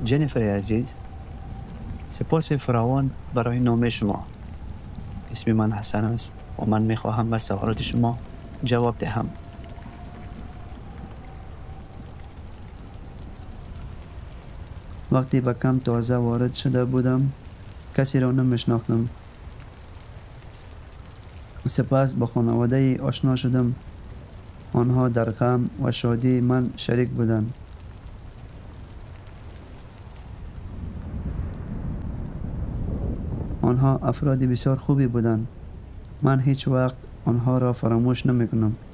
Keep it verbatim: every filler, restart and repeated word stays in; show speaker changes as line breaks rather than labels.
جنیفر عزیز، سپاس فراوان برای نام شما. اسم من حسن است و من می خواهم به سوالات شما جواب دهم.
وقتی به کمپ تازه وارد شده بودم کسی را نمیشناختم. سپس با خانواده آشنا شدم. آنها در غم و شادی من شریک بودند. آنها افرادی بسیار خوبی بودند. من هیچ وقت آنها را فراموش نمی کنم.